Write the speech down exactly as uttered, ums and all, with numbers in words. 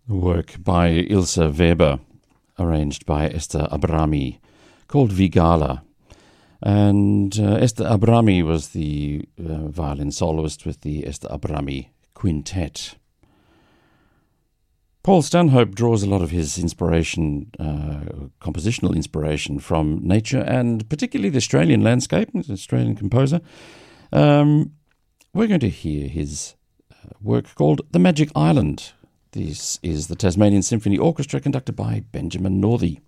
Work by Ilse Weber, arranged by Esther Abrami, called Vigala. And uh, Esther Abrami was the uh, violin soloist with the Esther Abrami Quintet. Paul Stanhope draws a lot of his inspiration, uh, compositional inspiration, from nature and particularly the Australian landscape. He's an Australian composer. Um, we're going to hear his uh, work called The Magic Island. This is the Tasmanian Symphony Orchestra, conducted by Benjamin Northey.